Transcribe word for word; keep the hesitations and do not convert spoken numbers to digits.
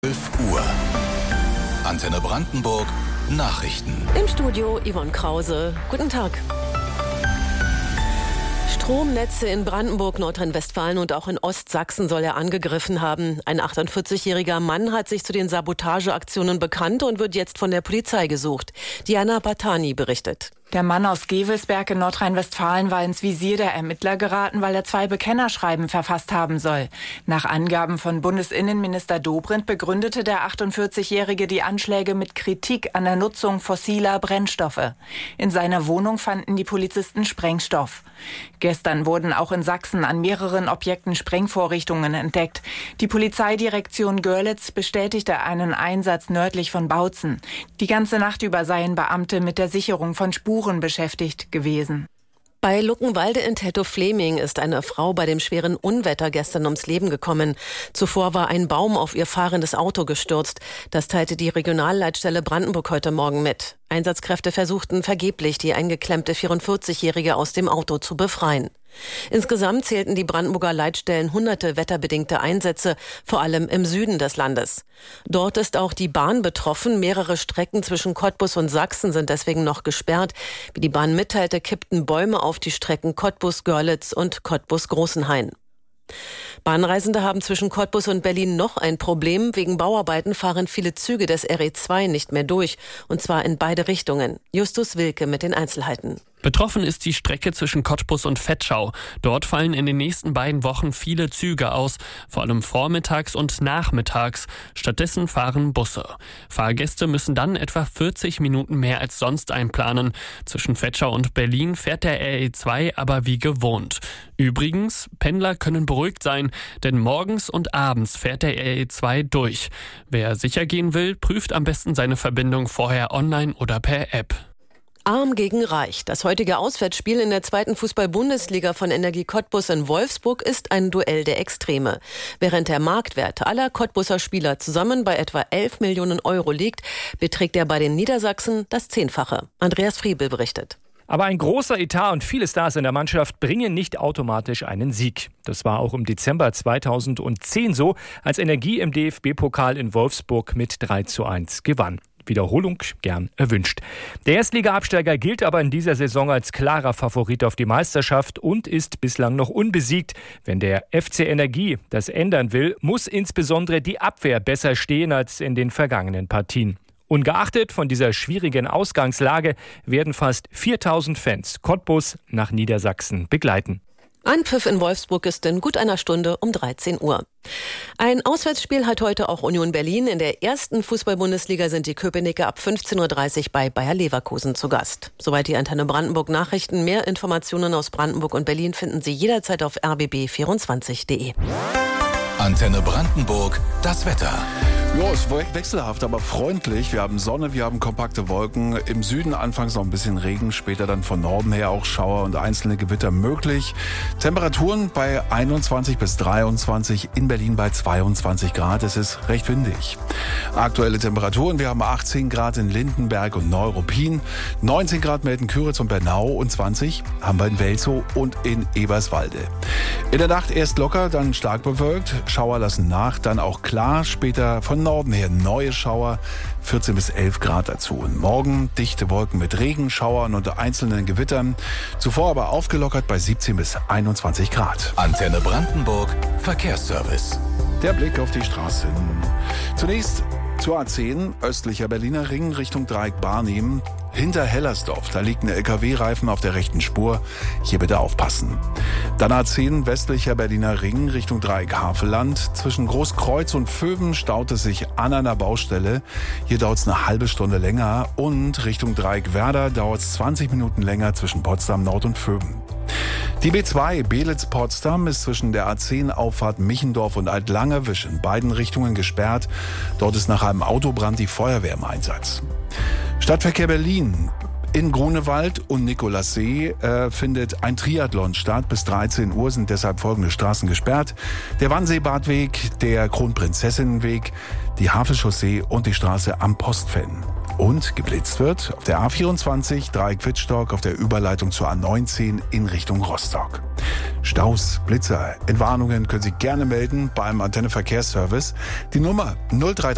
zwölf Uhr. Antenne Brandenburg Nachrichten. Im Studio Yvonne Krause. Guten Tag. Stromnetze in Brandenburg, Nordrhein-Westfalen und auch in Ostsachsen soll er angegriffen haben. Ein achtundvierzigjähriger Mann hat sich zu den Sabotageaktionen bekannt und wird jetzt von der Polizei gesucht. Diana Batani berichtet. Der Mann aus Gevelsberg in Nordrhein-Westfalen war ins Visier der Ermittler geraten, weil er zwei Bekennerschreiben verfasst haben soll. Nach Angaben von Bundesinnenminister Dobrindt begründete der achtundvierzigjährige die Anschläge mit Kritik an der Nutzung fossiler Brennstoffe. In seiner Wohnung fanden die Polizisten Sprengstoff. Gestern wurden auch in Sachsen an mehreren Objekten Sprengvorrichtungen entdeckt. Die Polizeidirektion Görlitz bestätigte einen Einsatz nördlich von Bautzen. Die ganze Nacht über seien Beamte mit der Sicherung von Spuren beschäftigt gewesen. Bei Luckenwalde in Tettow-Fleming ist eine Frau bei dem schweren Unwetter gestern ums Leben gekommen. Zuvor war ein Baum auf ihr fahrendes Auto gestürzt. Das teilte die Regionalleitstelle Brandenburg heute Morgen mit. Einsatzkräfte versuchten vergeblich, die eingeklemmte vierundvierzigjährige aus dem Auto zu befreien. Insgesamt zählten die Brandenburger Leitstellen hunderte wetterbedingte Einsätze, vor allem im Süden des Landes. Dort ist auch die Bahn betroffen. Mehrere Strecken zwischen Cottbus und Sachsen sind deswegen noch gesperrt. Wie die Bahn mitteilte, kippten Bäume auf die Strecken Cottbus-Görlitz und Cottbus-Großenhain. Bahnreisende haben zwischen Cottbus und Berlin noch ein Problem. Wegen Bauarbeiten fahren viele Züge des R E zwei nicht mehr durch, und zwar in beide Richtungen. Justus Wilke mit den Einzelheiten. Betroffen ist die Strecke zwischen Cottbus und Vetschau. Dort fallen in den nächsten beiden Wochen viele Züge aus, vor allem vormittags und nachmittags. Stattdessen fahren Busse. Fahrgäste müssen dann etwa vierzig Minuten mehr als sonst einplanen. Zwischen Vetschau und Berlin fährt der R E zwei aber wie gewohnt. Übrigens, Pendler können beruhigt sein, denn morgens und abends fährt der R E zwei durch. Wer sicher gehen will, prüft am besten seine Verbindung vorher online oder per App. Arm gegen Reich. Das heutige Auswärtsspiel in der zweiten Fußball-Bundesliga von Energie Cottbus in Wolfsburg ist ein Duell der Extreme. Während der Marktwert aller Cottbuser Spieler zusammen bei etwa elf Millionen Euro liegt, beträgt er bei den Niedersachsen das Zehnfache. Andreas Friebel berichtet. Aber ein großer Etat und viele Stars in der Mannschaft bringen nicht automatisch einen Sieg. Das war auch im Dezember zweitausendzehn so, als Energie im D F B-Pokal in Wolfsburg mit drei zu eins gewann. Wiederholung gern erwünscht. Der Erstliga-Absteiger gilt aber in dieser Saison als klarer Favorit auf die Meisterschaft und ist bislang noch unbesiegt. Wenn der F C Energie das ändern will, muss insbesondere die Abwehr besser stehen als in den vergangenen Partien. Ungeachtet von dieser schwierigen Ausgangslage werden fast viertausend Fans Cottbus nach Niedersachsen begleiten. Anpfiff in Wolfsburg ist in gut einer Stunde um dreizehn Uhr. Ein Auswärtsspiel hat heute auch Union Berlin. In der ersten Fußball-Bundesliga sind die Köpenicker ab fünfzehn Uhr dreißig bei Bayer Leverkusen zu Gast. Soweit die Antenne Brandenburg Nachrichten. Mehr Informationen aus Brandenburg und Berlin finden Sie jederzeit auf r b b vierundzwanzig punkt d e. Antenne Brandenburg, das Wetter. Ja, es ist wechselhaft, aber freundlich. Wir haben Sonne, wir haben kompakte Wolken. Im Süden anfangs noch ein bisschen Regen, später dann von Norden her auch Schauer und einzelne Gewitter möglich. Temperaturen bei einundzwanzig bis dreiundzwanzig, in Berlin bei zweiundzwanzig Grad. Es ist recht windig. Aktuelle Temperaturen, wir haben achtzehn Grad in Lindenberg und Neuruppin, neunzehn Grad Melden-Küritz und Bernau und zwanzig haben wir in Welzow und in Eberswalde. In der Nacht erst locker, dann stark bewölkt. Schauer lassen nach, dann auch klar, später von Norden her neue Schauer, vierzehn bis elf Grad dazu. Und morgen dichte Wolken mit Regen, Schauern und einzelnen Gewittern. Zuvor aber aufgelockert bei siebzehn bis einundzwanzig Grad. Antenne Brandenburg Verkehrsservice. Der Blick auf die Straßen. Zunächst zur A zehn, östlicher Berliner Ring Richtung Dreieck Barnim. Hinter Hellersdorf, da liegt ein L K W-Reifen auf der rechten Spur. Hier bitte aufpassen. Dann A zehn, westlicher Berliner Ring Richtung Dreieck Havelland. Zwischen Großkreuz und Vöwen staut es sich an einer Baustelle. Hier dauert es eine halbe Stunde länger. Und Richtung Dreieck Werder dauert es zwanzig Minuten länger zwischen Potsdam Nord und Vöwen. Die B zwei Belitz-Potsdam ist zwischen der A zehn Auffahrt Michendorf und Altlangerwisch in beiden Richtungen gesperrt. Dort ist nach einem Autobrand die Feuerwehr im Einsatz. Stadtverkehr Berlin. In Grunewald und Nikolassee äh, findet ein Triathlon statt. Bis dreizehn Uhr sind deshalb folgende Straßen gesperrt. Der Wannseebadweg, der Kronprinzessinnenweg, die Havelchaussee und die Straße am Postfenn. Und geblitzt wird auf der A vierundzwanzig, Dreieck Wittstock, auf der Überleitung zur A neunzehn in Richtung Rostock. Staus, Blitzer, Entwarnungen können Sie gerne melden beim Antenne Verkehrsservice. Die Nummer null drei drei